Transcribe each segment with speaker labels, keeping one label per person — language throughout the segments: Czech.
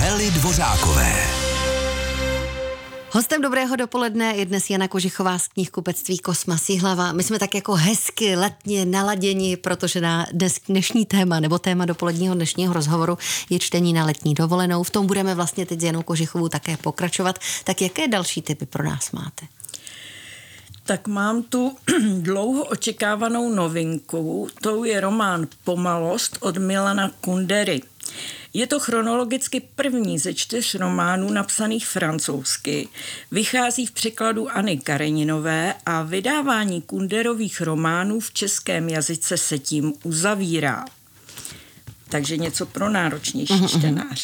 Speaker 1: Nely Dvořákové.
Speaker 2: Hostem Dobrého dopoledne je dnes Jana Kožichová z knihkupectví Kosmas Jihlava. My jsme tak jako hezky letně naladěni, protože na dnešní téma nebo téma dopoledního dnešního rozhovoru je čtení na letní dovolenou. V tom budeme vlastně teď s Janou Kožichovou také pokračovat. Tak jaké další tipy pro nás máte?
Speaker 3: Tak mám tu dlouho očekávanou novinku, tou je román Pomalost od Milana Kundery. Je to chronologicky první ze 4 románů napsaných francouzsky. Vychází v překladu Anny Kareninové a vydávání Kunderových románů v českém jazyce se tím uzavírá. Takže něco pro náročnější čtenáře.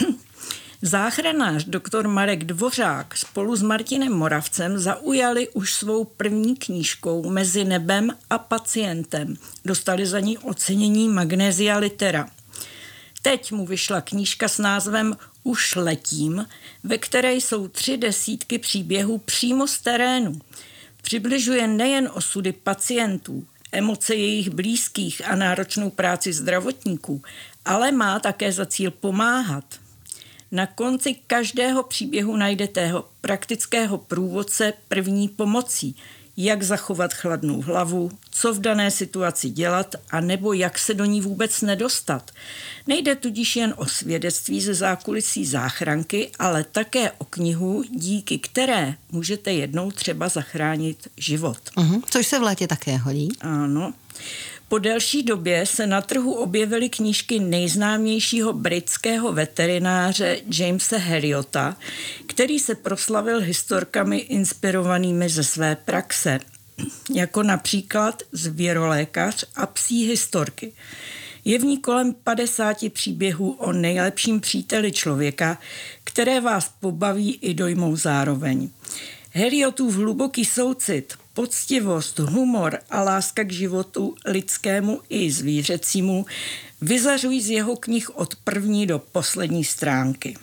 Speaker 3: Záchranář doktor Marek Dvořák spolu s Martinem Moravcem zaujali už svou první knížkou Mezi nebem a pacientem. Dostali za ní ocenění Magnesia Litera. Teď mu vyšla knížka s názvem Už letím, ve které jsou 3 desítky příběhů přímo z terénu. Přibližuje nejen osudy pacientů, emoce jejich blízkých a náročnou práci zdravotníků, ale má také za cíl pomáhat. Na konci každého příběhu najdete praktického průvodce první pomocí, jak zachovat chladnou hlavu, co v dané situaci dělat a nebo jak se do ní vůbec nedostat. Nejde tudíž jen o svědectví ze zákulisí záchranky, ale také o knihu, díky které můžete jednou třeba zachránit život.
Speaker 2: Což se v létě také hodí.
Speaker 3: Ano. Po delší době se na trhu objevily knížky nejznámějšího britského veterináře Jamese Herriota, který se proslavil historkami inspirovanými ze své praxe, jako například Zvěrolékař a psí historky. Je v ní kolem 50 příběhů o nejlepším příteli člověka, které vás pobaví i dojmou zároveň. Herriotův hluboký soucit, poctivost, humor a láska k životu lidskému i zvířecímu vyzařují z jeho knih od první do poslední stránky.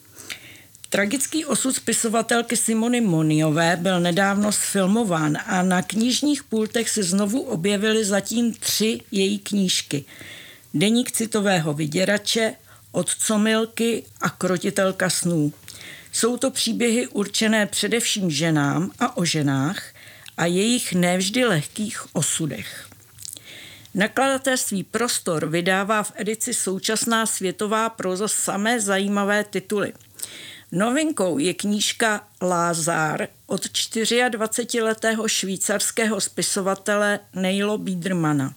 Speaker 3: Tragický osud spisovatelky Simony Moniové byl nedávno sfilmován a na knižních pultech se znovu objevily zatím 3 její knížky. Deník citového vyděrače, Otcomilky a Krotitelka snů. Jsou to příběhy určené především ženám a o ženách a jejich nevždy lehkých osudech. Nakladatelství Prostor vydává v edici Současná světová próza samé zajímavé tituly. Novinkou je knížka Lázár od 24letého švýcarského spisovatele Neilo Biedermana.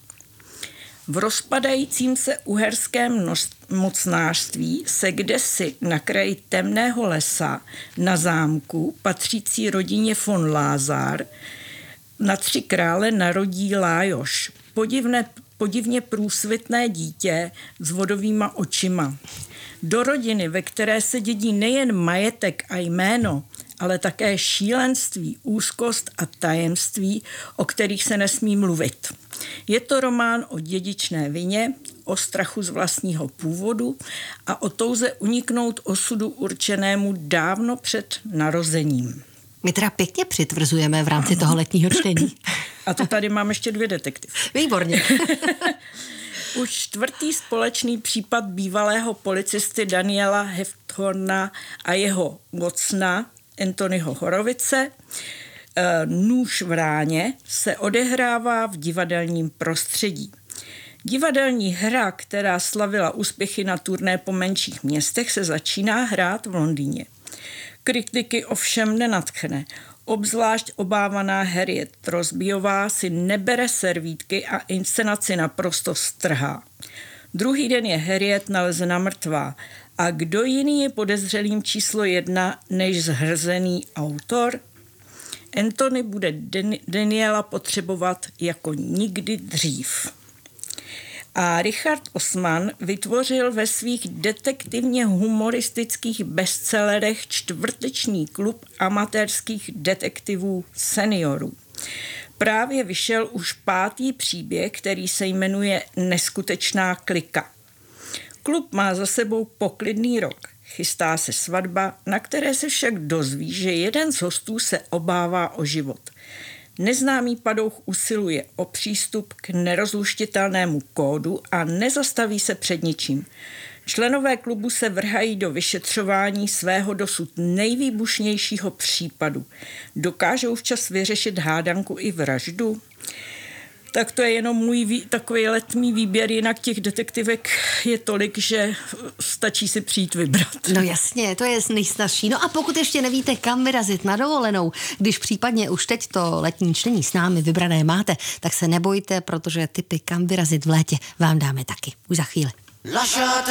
Speaker 3: V rozpadajícím se uherském mocnářství se kdesi na kraji temného lesa na zámku patřící rodině von Lázár na 3 krále narodí Lájoš, podivně průsvitné dítě s vodovýma očima. Do rodiny, ve které se dědí nejen majetek a jméno, ale také šílenství, úzkost a tajemství, o kterých se nesmí mluvit. Je to román o dědičné vině, o strachu z vlastního původu a o touze uniknout osudu určenému dávno před narozením.
Speaker 2: My teda pěkně přitvrzujeme v rámci toho letního čtení.
Speaker 3: A to tady mám ještě 2 detektivy.
Speaker 2: Výborně.
Speaker 3: Už 4. společný případ bývalého policisty Daniela Hefthorna a jeho Watsona Anthonyho Horovice, Nůž v ráně, se odehrává v divadelním prostředí. Divadelní hra, která slavila úspěchy na turné po menších městech, se začíná hrát v Londýně. Kritiky ovšem nenadchne. Obzvlášť obávaná Harriet Trosbyová si nebere servítky a inscenaci naprosto strhá. Druhý den je Harriet nalezena mrtvá. A kdo jiný je podezřelým číslo 1 než zhrzený autor? Anthony bude Daniela potřebovat jako nikdy dřív. A Richard Osman vytvořil ve svých detektivně humoristických bestsellerech čtvrteční klub amatérských detektivů seniorů. Právě vyšel už 5. příběh, který se jmenuje Neskutečná klika. Klub má za sebou poklidný rok. Chystá se svatba, na které se však dozví, že jeden z hostů se obává o život. Neznámý padouch usiluje o přístup k nerozluštitelnému kódu a nezastaví se před ničím. Členové klubu se vrhají do vyšetřování svého dosud nejvýbušnějšího případu. Dokážou včas vyřešit hádanku i vraždu? Tak to je jenom můj takový letmý výběr, jinak těch detektivek je tolik, že stačí si přijít vybrat.
Speaker 2: No jasně, to je nejsnažší. No a pokud ještě nevíte, kam vyrazit na dovolenou, když případně už teď to letní čtení s námi vybrané máte, tak se nebojte, protože tipy, kam vyrazit v létě, vám dáme taky. Už za chvíli.
Speaker 1: Lasciate